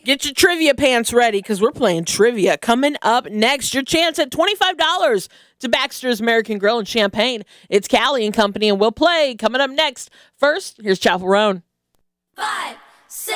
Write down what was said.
Get your trivia pants ready because we're playing trivia. Coming up next, your chance at $25 to Baxter's American Grill in Champaign. It's Callie and Company, and we'll play coming up next. First, here's Chapel Roan. 5,